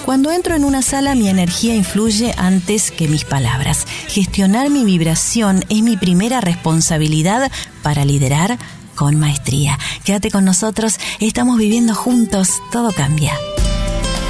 Cuando entro en una sala, mi energía influye antes que mis palabras. Gestionar mi vibración es mi primera responsabilidad para liderar con maestría. Quédate con nosotros, estamos viviendo juntos, todo cambia.